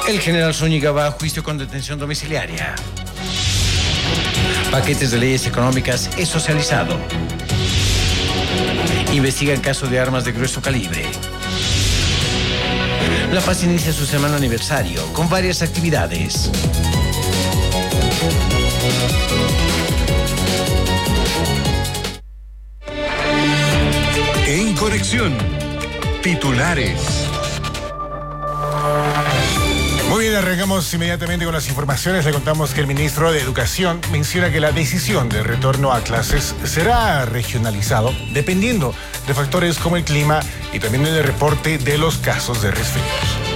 El general Zúñiga va a juicio con detención domiciliaria. Paquetes de leyes económicas es socializado. Investigan caso de armas de grueso calibre. La Paz inicia su semana aniversario con varias actividades. En Conexión, titulares. Muy bien, arrancamos inmediatamente con las informaciones. Le contamos que el ministro de Educación menciona que la decisión de retorno a clases será regionalizado dependiendo de factores como el clima y también del reporte de los casos de resfriados.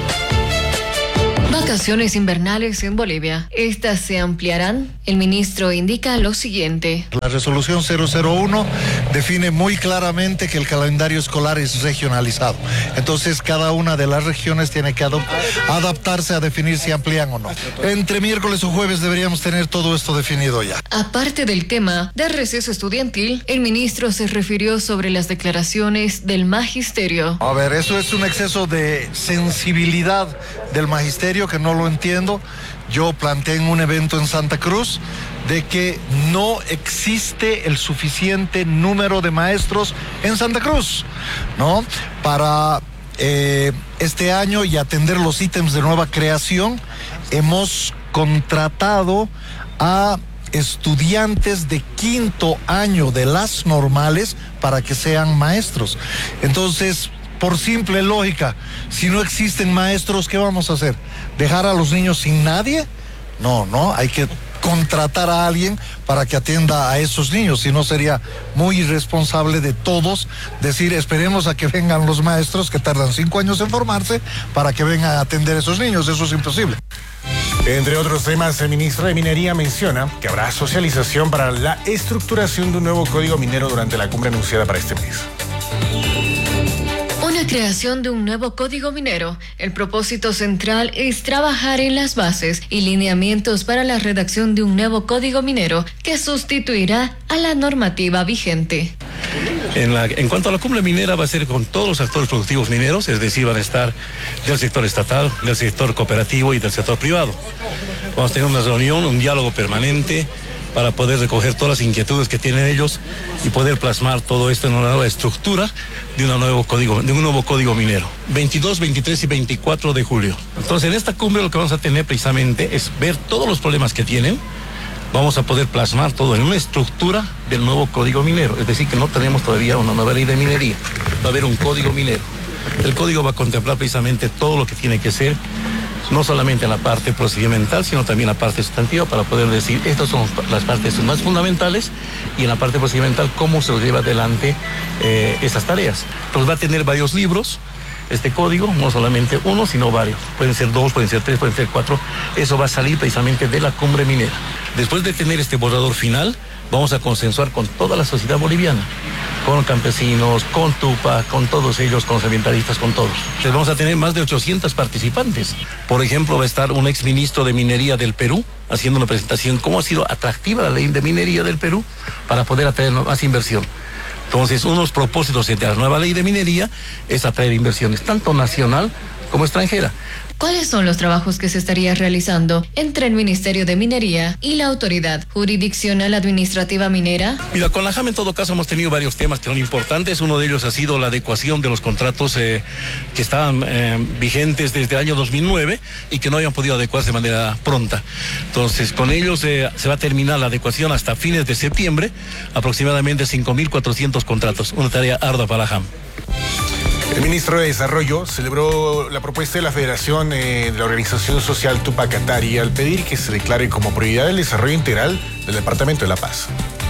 Vacaciones invernales en Bolivia. Estas se ampliarán. El ministro indica lo siguiente. La resolución 001 define muy claramente que el calendario escolar es regionalizado. Entonces, cada una de las regiones tiene que adaptarse a definir si amplían o no. Entre miércoles o jueves deberíamos tener todo esto definido ya. Aparte del tema de receso estudiantil, el ministro se refirió sobre las declaraciones del magisterio. A ver, eso es un exceso de sensibilidad del magisterio que no lo entiendo. Yo planteé en un evento en Santa Cruz de que no existe el suficiente número de maestros en Santa Cruz, ¿no? Para este año y atender los ítems de nueva creación, hemos contratado a estudiantes de quinto año de las normales para que sean maestros. Entonces, por simple lógica, si no existen maestros, ¿qué vamos a hacer? ¿Dejar a los niños sin nadie? No, hay que contratar a alguien para que atienda a esos niños, si no sería muy irresponsable de todos decir esperemos a que vengan los maestros que tardan 5 años en formarse para que vengan a atender a esos niños. Eso es imposible. Entre otros temas, el ministro de Minería menciona que habrá socialización para la estructuración de un nuevo código minero durante la cumbre anunciada para este mes. Una creación de un nuevo código minero. El propósito central es trabajar en las bases y lineamientos para la redacción de un nuevo código minero que sustituirá a la normativa vigente. En cuanto a la cumbre minera, va a ser con todos los actores productivos mineros, es decir, van a estar del sector estatal, del sector cooperativo y del sector privado. Vamos a tener una reunión, un diálogo permanente para poder recoger todas las inquietudes que tienen ellos y poder plasmar todo esto en una nueva estructura de un nuevo código minero. 22, 23 y 24 de julio. Entonces, en esta cumbre lo que vamos a tener precisamente es ver todos los problemas que tienen. Vamos a poder plasmar todo en una estructura del nuevo código minero. Es decir, que no tenemos todavía una nueva ley de minería. Va a haber un código minero. El código va a contemplar precisamente todo lo que tiene que ser, no solamente la parte procedimental, sino también la parte sustantiva, para poder decir, estas son las partes más fundamentales, y en la parte procedimental, cómo se lleva adelante esas tareas. Entonces va a tener varios libros, este código, no solamente uno, sino varios. Pueden ser 2, pueden ser 3, pueden ser 4. Eso va a salir precisamente de la cumbre minera. Después de tener este borrador final, vamos a consensuar con toda la sociedad boliviana, con campesinos, con Tupac, con todos ellos, con los ambientalistas, con todos. Entonces vamos a tener más de 800 participantes. Por ejemplo, va a estar un exministro de Minería del Perú haciendo una presentación cómo ha sido atractiva la ley de minería del Perú para poder atraer más inversión. Entonces, uno de los propósitos de la nueva ley de minería es atraer inversiones, tanto nacional como extranjera. ¿Cuáles son los trabajos que se estaría realizando entre el Ministerio de Minería y la Autoridad Jurisdiccional Administrativa Minera? Mira, con la JAM en todo caso hemos tenido varios temas que son importantes. Uno de ellos ha sido la adecuación de los contratos que estaban vigentes desde el año 2009 y que no habían podido adecuarse de manera pronta. Entonces, con ellos se va a terminar la adecuación hasta fines de septiembre, aproximadamente 5.400 contratos. Una tarea ardua para la JAM. El ministro de Desarrollo celebró la propuesta de la Federación de la Organización Social Tupac Katari al pedir que se declare como prioridad el desarrollo integral del Departamento de La Paz.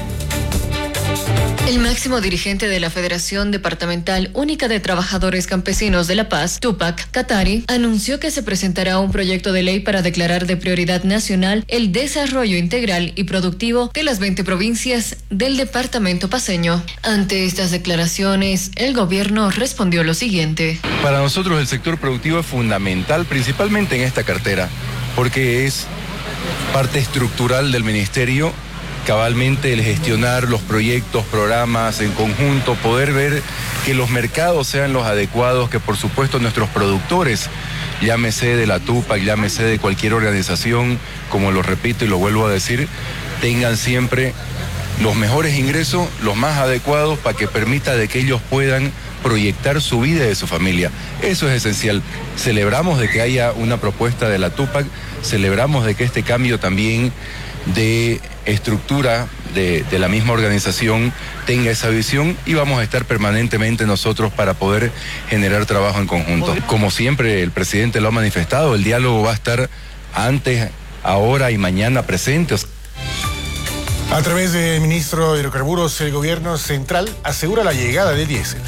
El máximo dirigente de la Federación Departamental Única de Trabajadores Campesinos de La Paz, Tupac Katari, anunció que se presentará un proyecto de ley para declarar de prioridad nacional el desarrollo integral y productivo de las 20 provincias del departamento paceño. Ante estas declaraciones, el gobierno respondió lo siguiente. Para nosotros el sector productivo es fundamental, principalmente en esta cartera, porque es parte estructural del ministerio. Cabalmente el gestionar los proyectos, programas en conjunto, poder ver que los mercados sean los adecuados, que por supuesto nuestros productores llámese de la Tupac, llámese de cualquier organización, como lo repito y lo vuelvo a decir, tengan siempre los mejores ingresos, los más adecuados para que permita de que ellos puedan proyectar su vida y de su familia. Eso es esencial. Celebramos de que haya una propuesta de la Tupac, celebramos de que este cambio también de estructura de la misma organización tenga esa visión, y vamos a estar permanentemente nosotros para poder generar trabajo en conjunto. Como siempre el presidente lo ha manifestado, el diálogo va a estar antes, ahora y mañana presente. A través del ministro de Hidrocarburos, el gobierno central asegura la llegada de diésel.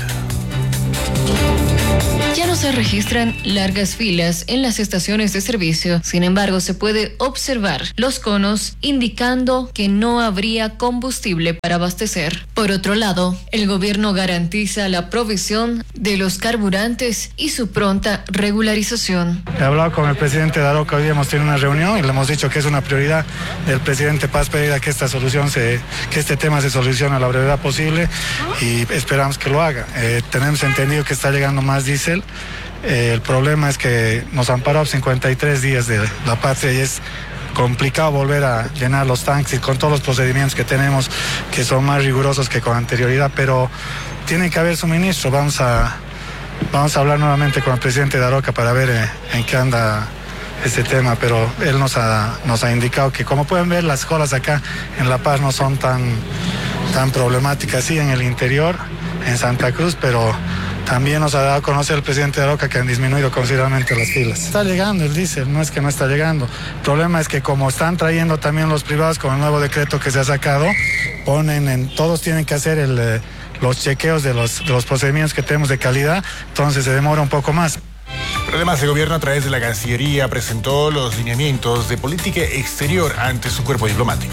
Ya no se registran largas filas en las estaciones de servicio. Sin embargo, se puede observar los conos indicando que no habría combustible para abastecer. Por otro lado, el gobierno garantiza la provisión de los carburantes y su pronta regularización. He hablado con el presidente Daroca, hoy hemos tenido una reunión y le hemos dicho que es una prioridad del presidente Paz Pereira que este tema se solucione a la brevedad posible, y esperamos que lo haga. Tenemos entendido que está llegando más diésel. El problema es que nos han parado 53 días de la patria y es complicado volver a llenar los tanques, y con todos los procedimientos que tenemos, que son más rigurosos que con anterioridad, pero tiene que haber suministro. Vamos a hablar nuevamente con el presidente Daroca para ver en qué anda este tema, pero él nos ha indicado que, como pueden ver, las colas acá en La Paz no son tan problemáticas, sí, en el interior, en Santa Cruz, pero también nos ha dado a conocer el presidente Daroca que han disminuido considerablemente las filas. Está llegando el diésel, no es que no está llegando. El problema es que como están trayendo también los privados con el nuevo decreto que se ha sacado, todos tienen que hacer los chequeos de los procedimientos que tenemos de calidad, entonces se demora un poco más. Pero además el gobierno, a través de la Cancillería, presentó los lineamientos de política exterior ante su cuerpo diplomático.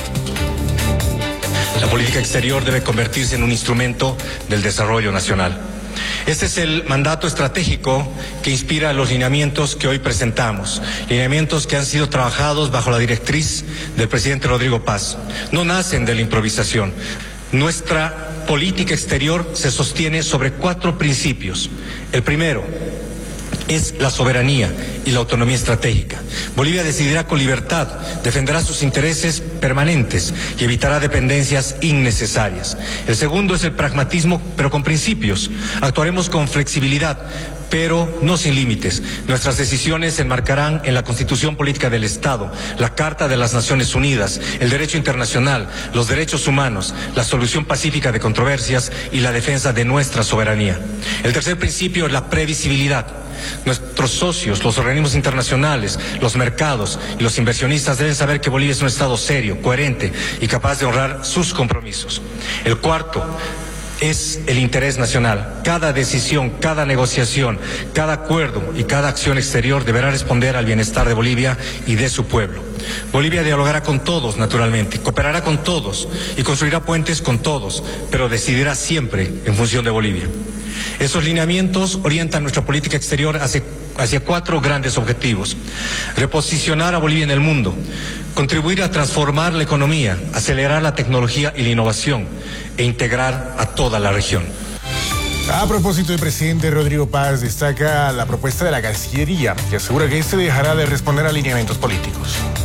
La política exterior debe convertirse en un instrumento del desarrollo nacional. Este es el mandato estratégico que inspira los lineamientos que hoy presentamos, lineamientos que han sido trabajados bajo la directriz del presidente Rodrigo Paz. No nacen de la improvisación. Nuestra política exterior se sostiene sobre 4 principios. El primero es la soberanía y la autonomía estratégica. Bolivia decidirá con libertad, defenderá sus intereses permanentes y evitará dependencias innecesarias. El segundo es el pragmatismo, pero con principios. Actuaremos con flexibilidad, pero no sin límites. Nuestras decisiones se enmarcarán en la Constitución Política del Estado, la Carta de las Naciones Unidas, el derecho internacional, los derechos humanos, la solución pacífica de controversias y la defensa de nuestra soberanía. El tercer principio es la previsibilidad. Nuestros socios, los organismos internacionales, los mercados y los inversionistas deben saber que Bolivia es un Estado serio, coherente y capaz de honrar sus compromisos. El cuarto es el interés nacional. Cada decisión, cada negociación, cada acuerdo y cada acción exterior deberá responder al bienestar de Bolivia y de su pueblo. Bolivia dialogará con todos, naturalmente, cooperará con todos y construirá puentes con todos, pero decidirá siempre en función de Bolivia. Esos lineamientos orientan nuestra política exterior hacia 4 grandes objetivos: reposicionar a Bolivia en el mundo, contribuir a transformar la economía, acelerar la tecnología y la innovación e integrar a toda la región. A propósito, el presidente Rodrigo Paz destaca la propuesta de la Cancillería, que asegura que dejará de responder a lineamientos políticos.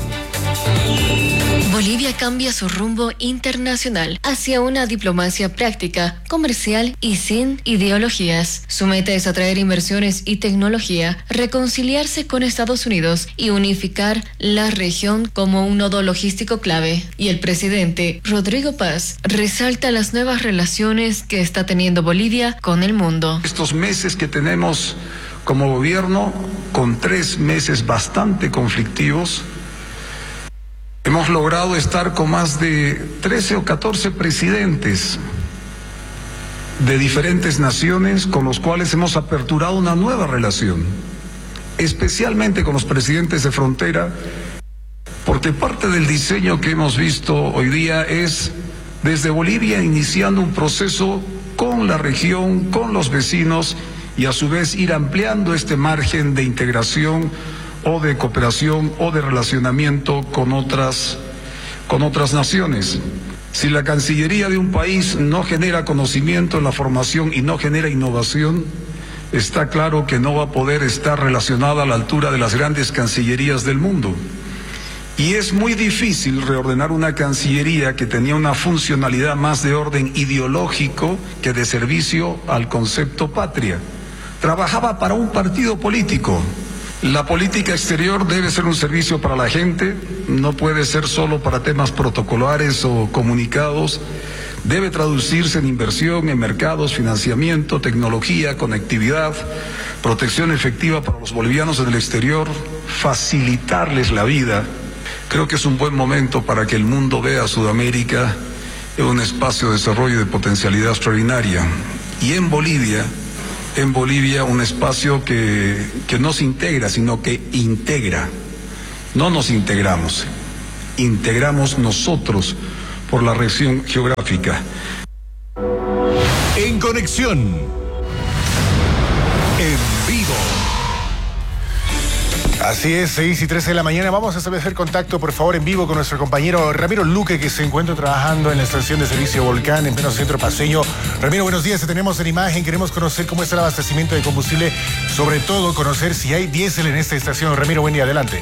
Bolivia cambia su rumbo internacional hacia una diplomacia práctica, comercial y sin ideologías. Su meta es atraer inversiones y tecnología, reconciliarse con Estados Unidos y unificar la región como un nodo logístico clave. Y el presidente Rodrigo Paz resalta las nuevas relaciones que está teniendo Bolivia con el mundo. Estos meses que tenemos como gobierno, con 3 meses bastante conflictivos, hemos logrado estar con más de 13 o 14 presidentes de diferentes naciones con los cuales hemos aperturado una nueva relación, especialmente con los presidentes de frontera, porque parte del diseño que hemos visto hoy día es desde Bolivia iniciando un proceso con la región, con los vecinos, y a su vez ir ampliando este margen de integración o de cooperación o de relacionamiento con otras naciones. Si la Cancillería de un país no genera conocimiento en la formación y no genera innovación, está claro que no va a poder estar relacionada a la altura de las grandes cancillerías del mundo. Y es muy difícil reordenar una cancillería que tenía una funcionalidad más de orden ideológico que de servicio al concepto patria. Trabajaba para un partido político. La política exterior debe ser un servicio para la gente, no puede ser solo para temas protocolares o comunicados. Debe traducirse en inversión, en mercados, financiamiento, tecnología, conectividad, protección efectiva para los bolivianos en el exterior, facilitarles la vida. Creo que es un buen momento para que el mundo vea a Sudamérica en un espacio de desarrollo de potencialidad extraordinaria. Y en Bolivia un espacio que no se integra, sino que integra. No nos integramos nosotros por la región geográfica. En conexión. En vivo. Así es, 6:13 de la mañana. Vamos a establecer contacto, por favor, en vivo con nuestro compañero Ramiro Luque, que se encuentra trabajando en la estación de servicio Volcán, en pleno centro paseño. Ramiro, buenos días, te tenemos en imagen. Queremos conocer cómo está el abastecimiento de combustible, sobre todo conocer si hay diésel en esta estación. Ramiro, buen día, adelante.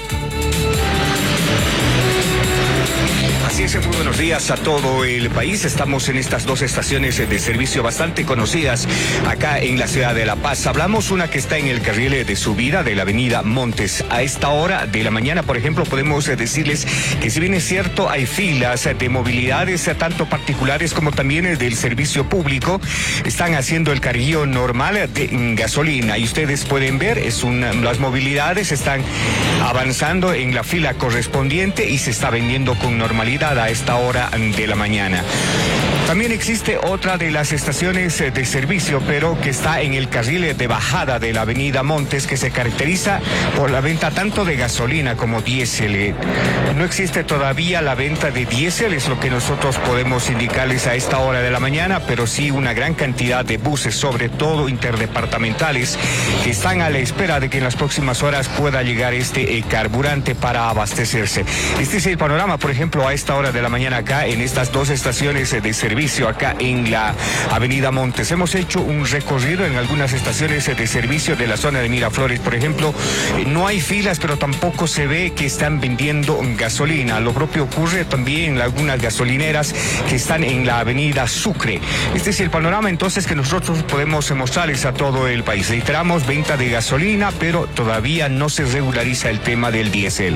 Así es, muy buenos días a todo el país. Estamos en estas dos estaciones de servicio bastante conocidas acá en la ciudad de La Paz. Hablamos una que está en el carril de subida de la avenida Montes. A esta hora de la mañana, por ejemplo, podemos decirles que si bien es cierto, hay filas de movilidades, tanto particulares como también del servicio público, están haciendo el carguillo normal de gasolina. Y ustedes pueden ver, las movilidades están avanzando en la fila correspondiente y se está vendiendo con normalidad a esta hora de la mañana. También existe otra de las estaciones de servicio, pero que está en el carril de bajada de la avenida Montes, que se caracteriza por la venta tanto de gasolina como diésel. No existe todavía la venta de diésel, es lo que nosotros podemos indicarles a esta hora de la mañana, pero sí una gran cantidad de buses, sobre todo interdepartamentales, que están a la espera de que en las próximas horas pueda llegar este carburante para abastecerse. Este es el panorama, por ejemplo, a esta hora de la mañana acá en estas dos estaciones de servicio acá en la avenida Montes. Hemos hecho un recorrido en algunas estaciones de servicio de la zona de Miraflores, por ejemplo. No hay filas, pero tampoco se ve que están vendiendo gasolina. Lo propio ocurre también en algunas gasolineras que están en la avenida Sucre. Este es el panorama entonces que nosotros podemos mostrarles a todo el país. Reiteramos, venta de gasolina, pero todavía no se regulariza el tema del diésel.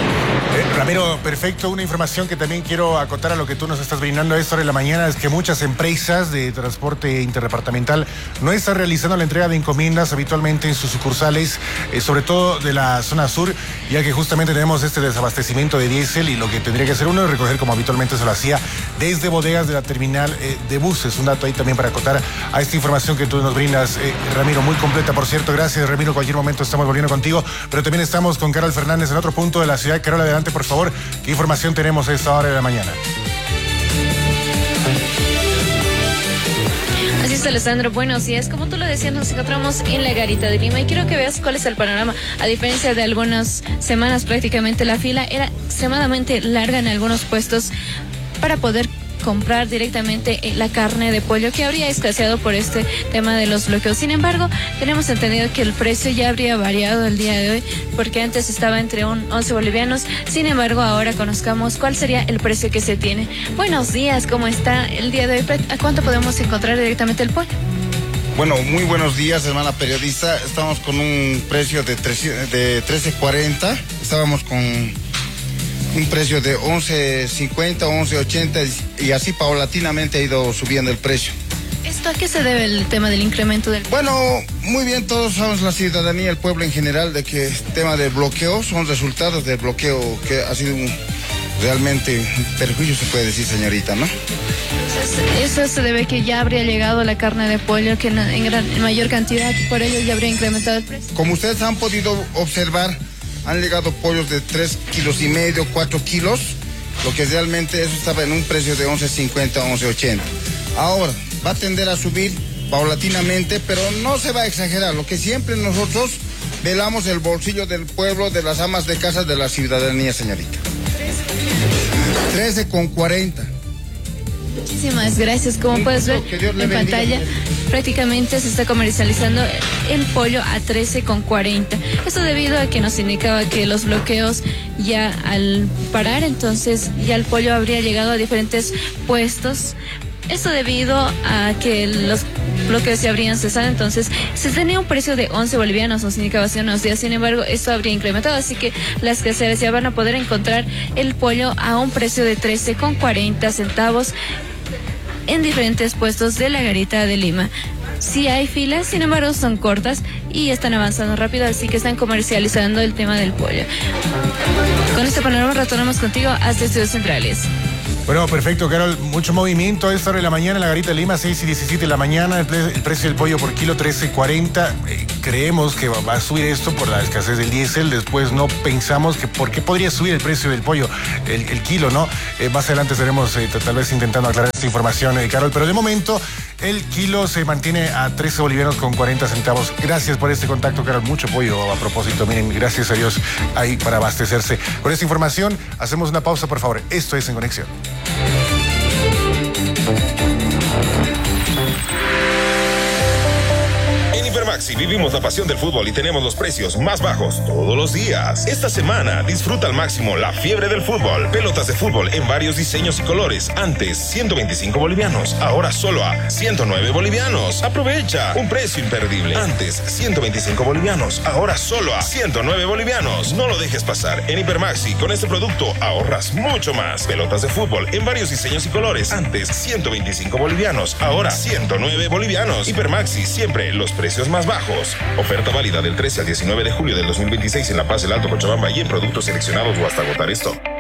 Ramiro, perfecto. Una información que también quiero acotar a lo que tú nos estás brindando a esta hora de la mañana es que muchas empresas de transporte interdepartamental no están realizando la entrega de encomiendas habitualmente en sus sucursales, sobre todo de la zona sur, ya que justamente tenemos este desabastecimiento de diésel y lo que tendría que hacer uno es recoger como habitualmente se lo hacía desde bodegas de la terminal de buses. Un dato ahí también para acotar a esta información que tú nos brindas, Ramiro, muy completa, por cierto. Gracias, Ramiro. En cualquier momento estamos volviendo contigo, pero también estamos con Carol Fernández en otro punto de la ciudad. Carol, adelante, por favor. ¿Qué información tenemos a esta hora de la mañana? Así es, Alessandro, buenos días. Como tú lo decías, nos encontramos en la Garita de Lima y quiero que veas cuál es el panorama. A diferencia de algunas semanas, prácticamente la fila era extremadamente larga en algunos puestos para poder comprar directamente la carne de pollo, que habría escaseado por este tema de los bloqueos. Sin embargo, tenemos entendido que el precio ya habría variado el día de hoy, porque antes estaba entre 11 bolivianos. Sin embargo, ahora conozcamos cuál sería el precio que se tiene. Buenos días, ¿cómo está el día de hoy? ¿A cuánto podemos encontrar directamente el pollo? Bueno, muy buenos días, hermana periodista. Estamos con un precio de 13.40. Estábamos con un precio de 11.50, 11.80 y así paulatinamente ha ido subiendo el precio. ¿Esto a qué se debe el tema del incremento del...? Bueno, muy bien, todos sabemos, la ciudadanía, el pueblo en general, de que el tema del bloqueo son resultados del bloqueo que ha sido realmente un perjuicio, se puede decir, señorita, ¿no? Entonces, eso se debe que ya habría llegado la carne de pollo que en mayor cantidad, por ello ya habría incrementado el precio. Como ustedes han podido observar, han llegado pollos de 3,5 kilos, 4 kilos, lo que realmente eso estaba en un precio de 11.50, 11.80. Ahora, va a tender a subir paulatinamente, pero no se va a exagerar. Lo que siempre nosotros velamos el bolsillo del pueblo, de las amas de casa, de la ciudadanía, señorita. 13.40. Muchísimas gracias. Como puedes ver en pantalla, prácticamente se está comercializando el pollo a 13,40. Esto debido a que nos indicaba que los bloqueos ya al parar, entonces ya el pollo habría llegado a diferentes puestos. Esto debido a que los bloqueos ya habrían cesado, entonces se tenía un precio de 11 bolivianos, nos indicaba hace unos días. Sin embargo, esto habría incrementado, así que las caseras ya van a poder encontrar el pollo a un precio de 13,40 centavos en diferentes puestos de la Garita de Lima. Sí hay filas, sin embargo son cortas y están avanzando rápido, así que están comercializando el tema del pollo. Con este panorama retornamos contigo hasta Estudios Centrales. Bueno, perfecto, Carol. Mucho movimiento a esta hora de la mañana en la Garita de Lima, 6:17 de la mañana. El precio del pollo por kilo, 13.40. Creemos que va a subir esto por la escasez del diésel. Después no pensamos que por qué podría subir el precio del pollo, el kilo, ¿no? Más adelante estaremos tal vez intentando aclarar esta información, Carol. Pero de momento, el kilo se mantiene a 13 bolivianos con 40 centavos. Gracias por este contacto, Carol. Mucho pollo a propósito. Miren, gracias a Dios ahí para abastecerse. Con esta información, hacemos una pausa, por favor. Esto es En Conexión. En Hipermaxi vivimos la pasión del fútbol y tenemos los precios más bajos todos los días. Esta semana disfruta al máximo la fiebre del fútbol. Pelotas de fútbol en varios diseños y colores. Antes 125 bolivianos, ahora solo a 109 bolivianos. Aprovecha un precio imperdible. Antes 125 bolivianos, ahora solo a 109 bolivianos. No lo dejes pasar. En Hipermaxi con este producto ahorras mucho más. Pelotas de fútbol en varios diseños y colores. Antes 125 bolivianos, ahora 109 bolivianos. Hipermaxi, siempre los precios más bajos. Oferta válida del 13 al 19 de julio del 2026 en La Paz, el Alto Cochabamba y en productos seleccionados o hasta agotar esto.